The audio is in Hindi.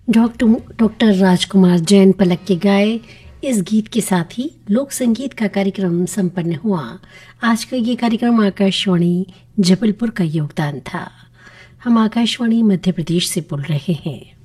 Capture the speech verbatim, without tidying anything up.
डॉक्टर डॉक्टर राजकुमार जैन पलक के गाए इस गीत के साथ ही लोक संगीत का कार्यक्रम संपन्न हुआ। आज का ये कार्यक्रम आकाशवाणी जबलपुर का योगदान था। हम आकाशवाणी मध्य प्रदेश से बोल रहे हैं।